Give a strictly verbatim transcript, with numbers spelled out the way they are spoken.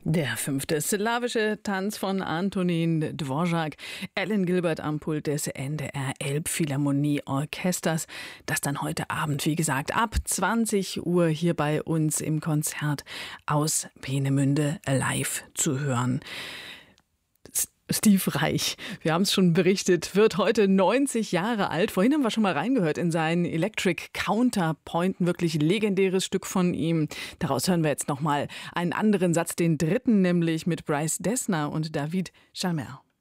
Der fünfte slawische Tanz von Antonin Dvorak, Alan Gilbert am Pult des N D R Elbphilharmonie Orchesters, das dann heute Abend, wie gesagt, ab zwanzig Uhr hier bei uns im Konzert aus Peenemünde live zu hören. Steve Reich, wir haben es schon berichtet, wird heute neunzig Jahre alt. Vorhin haben wir schon mal reingehört in seinen Electric Counterpoint, ein wirklich legendäres Stück von ihm. Daraus hören wir jetzt nochmal einen anderen Satz, den dritten nämlich mit Bryce Dessner und David Chamer.